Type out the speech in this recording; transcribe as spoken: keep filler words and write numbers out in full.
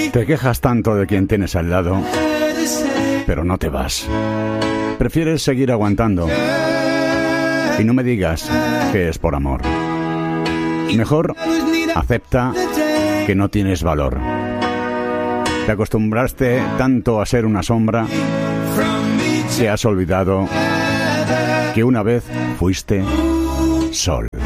Te quejas tanto de quien tienes al lado, pero no te vas. Prefieres seguir aguantando. Y no me digas que es por amor. Mejor acepta que no tienes valor. Te acostumbraste tanto a ser una sombra que has olvidado que una vez fuiste sol.